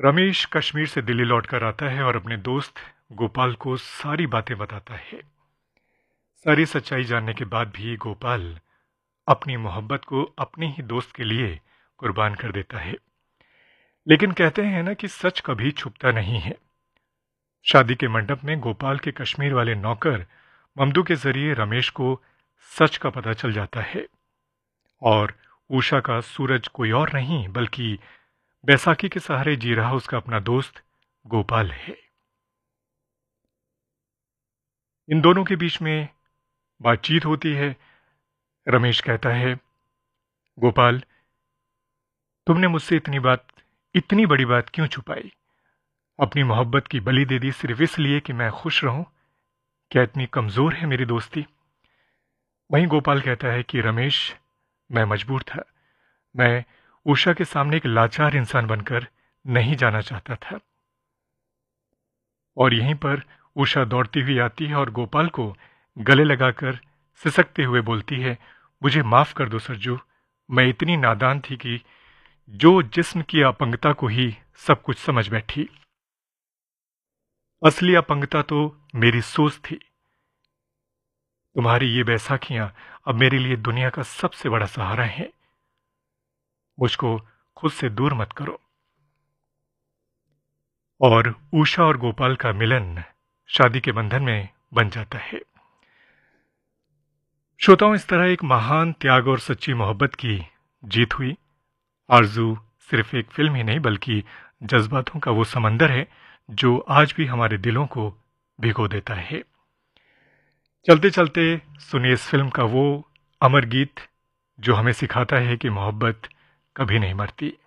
रमेश कश्मीर से दिल्ली लौटकर आता है और अपने दोस्त गोपाल को सारी बातें बताता है। सारी सच्चाई जानने के बाद भी गोपाल अपनी मोहब्बत को अपने ही दोस्त के लिए कुर्बान कर देता है। लेकिन कहते हैं ना कि सच कभी छुपता नहीं है। शादी के मंडप में गोपाल के कश्मीर वाले नौकर ममदू के जरिए रमेश को सच का पता चल जाता है और उषा का सूरज कोई और नहीं बल्कि बैसाखी के सहारे जी रहा उसका अपना दोस्त गोपाल है। इन दोनों के बीच में बातचीत होती है। रमेश कहता है, गोपाल, तुमने मुझसे इतनी बड़ी बात क्यों छुपाई? अपनी मोहब्बत की बलि दे दी सिर्फ इसलिए कि मैं खुश रहूं? क्या इतनी कमजोर है मेरी दोस्ती? वहीं गोपाल कहता है कि रमेश, मैं मजबूर था। मैं उषा के सामने एक लाचार इंसान बनकर नहीं जाना चाहता था। और यहीं पर उषा दौड़ती हुई आती है और गोपाल को गले लगाकर सिसकते हुए बोलती है, मुझे माफ कर दो सरजू। मैं इतनी नादान थी कि जो जिस्म की अपंगता को ही सब कुछ समझ बैठी। असली अपंगता तो मेरी सोच थी। तुम्हारी ये बैसाखियां अब मेरे लिए दुनिया का सबसे बड़ा सहारा है। मुझको खुद से दूर मत करो। और उषा और गोपाल का मिलन शादी के बंधन में बन जाता है। श्रोताओं, इस तरह एक महान त्याग और सच्ची मोहब्बत की जीत हुई। आरजू सिर्फ एक फिल्म ही नहीं बल्कि जज्बातों का वो समंदर है जो आज भी हमारे दिलों को भिगो देता है। चलते चलते सुनिए इस फिल्म का वो अमर गीत जो हमें सिखाता है कि मोहब्बत कभी नहीं मरती।